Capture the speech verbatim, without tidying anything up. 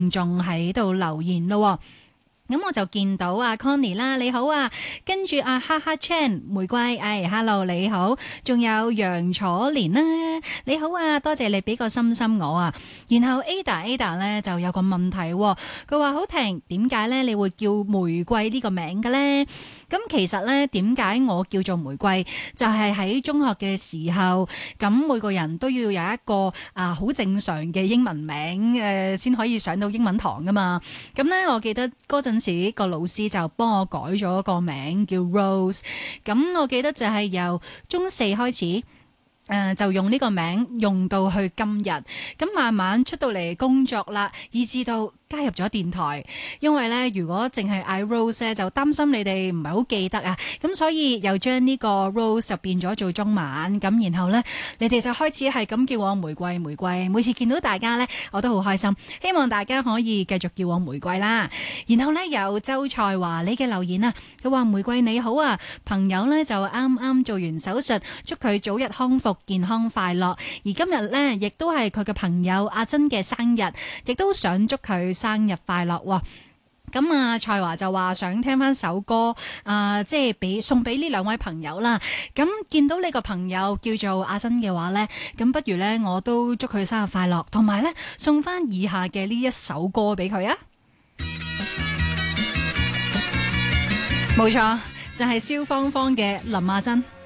仲喺度留言咯。咁我就見到啊 Connie 啦，你好啊，跟住啊哈哈 Chan 玫瑰，哎 Hello 你好，仲有楊楚蓮啦，你好啊，多謝你俾個心心我啊。然後 Ada Ada 咧就有個問題，佢話好婷，點解咧你會叫玫瑰呢個名嘅咧？咁其實咧點解我叫做玫瑰，就係、是、喺中學嘅時候，咁每個人都要有一個啊好正常嘅英文名誒，先、呃、可以上到英文堂噶嘛。咁咧我記得嗰陣時個老師就幫我改咗個名叫 Rose， 咁我記得就係由中四開始，誒、呃、就用呢個名用到去今日，咁慢慢出到嚟工作啦，以至到加入咗電台，因為咧如果淨係嗌 Rose 咧，就擔心你哋唔係好記得啊，咁所以又將呢個 Rose 就變咗做中文，咁然後咧你哋就開始係咁叫我玫瑰玫瑰，每次見到大家咧我都好開心，希望大家可以繼續叫我玫瑰啦。然後咧有周賽華你嘅留言啊，佢話玫瑰你好啊，朋友咧就啱啱做完手術，祝佢早日康復健康快樂，而今日咧亦都係佢嘅朋友阿珍嘅生日，亦都想祝佢生日快樂喎！咁啊，蔡華就話想聽翻首歌，啊、呃，即係俾送俾呢兩位朋友啦。咁見到呢個朋友叫做阿珍嘅話呢，咁不如呢，我都祝佢生日快樂，同埋呢送翻以下嘅呢一首歌俾佢啊！冇錯，就係蕭芳芳嘅林阿珍。